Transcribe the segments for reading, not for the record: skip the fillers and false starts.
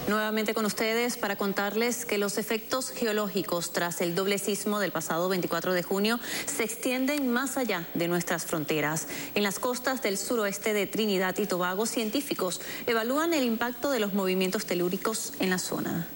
Nuevamente con ustedes para contarles que los efectos geológicos tras el doble sismo del pasado 24 de junio se extienden más allá de nuestras fronteras. En las costas del suroeste de Trinidad y Tobago, científicos evalúan el impacto de los movimientos telúricos en la zona.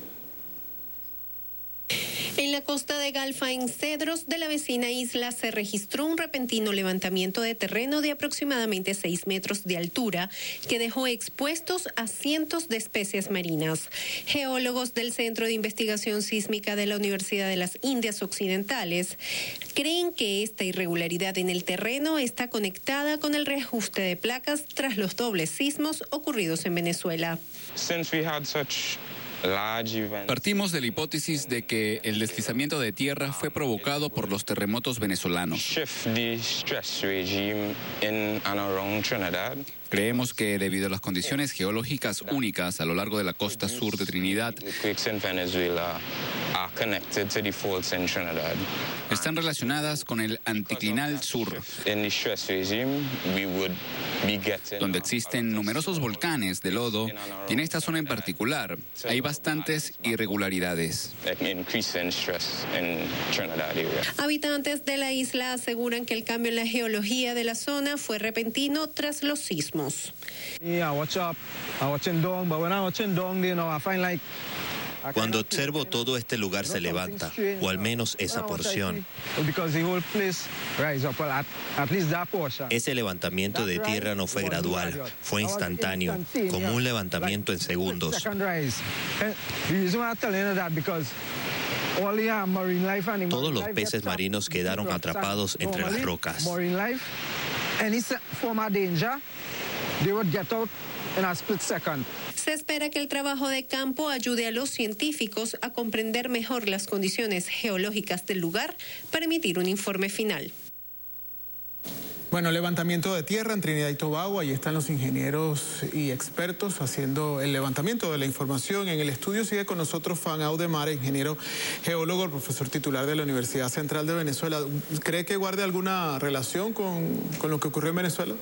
En la costa de Galfa, en Cedros de la vecina isla, se registró un repentino levantamiento de terreno de aproximadamente 6 metros de altura que dejó expuestos a cientos de especies marinas. Geólogos del Centro de Investigación Sísmica de la Universidad de las Indias Occidentales creen que esta irregularidad en el terreno está conectada con el reajuste de placas tras los dobles sismos ocurridos en Venezuela. Partimos de la hipótesis de que el deslizamiento de tierra fue provocado por los terremotos venezolanos. Creemos que debido a las condiciones geológicas únicas a lo largo de la costa sur de Trinidad, están relacionadas con el anticlinal sur, donde existen numerosos volcanes de lodo, y en esta zona en particular hay bastantes irregularidades. Habitantes de la isla aseguran que el cambio en la geología de la zona fue repentino tras los sismos. Cuando observo todo este lugar se levanta, o al menos esa porción. Ese levantamiento de tierra no fue gradual, fue instantáneo, como un levantamiento en segundos. Todos los peces marinos quedaron atrapados entre las rocas. Se espera que el trabajo de campo ayude a los científicos a comprender mejor las condiciones geológicas del lugar para emitir un informe final. Bueno, levantamiento de tierra en Trinidad y Tobago, ahí están los ingenieros y expertos haciendo el levantamiento de la información. En el estudio sigue con nosotros Fan Audemar, ingeniero geólogo, el profesor titular de la Universidad Central de Venezuela. ¿Cree que guarde alguna relación con lo que ocurrió en Venezuela?